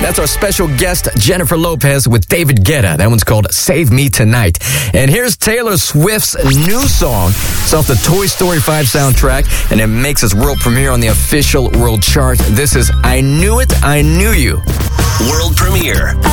That's our special guest, Jennifer Lopez, with David Guetta. That one's called Save Me Tonight. And here's Taylor Swift's new song. It's off the Toy Story 5 soundtrack, and it makes its world premiere on the official world chart. This is I Knew It, I Knew You. World premiere.